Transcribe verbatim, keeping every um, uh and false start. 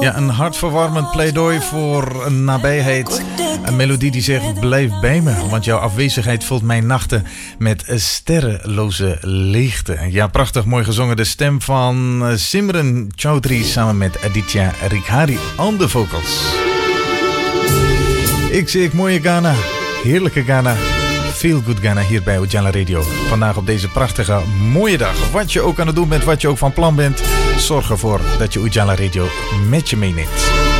Ja, een hartverwarmend pleidooi voor een nabijheid. Een melodie die zegt, blijf bij me, want jouw afwezigheid vult mijn nachten met sterrenloze leegte. Ja, prachtig mooi gezongen. De stem van Simran Chaudhry samen met Aditya Rikhari on the vocals. Ik zie ik mooie Ghana, heerlijke Ghana. Feel Good Ghana hier bij Ujala Radio. Vandaag op deze prachtige, mooie dag. Wat je ook aan het doen bent, wat je ook van plan bent, zorg ervoor dat je Ujala Radio met je meeneemt.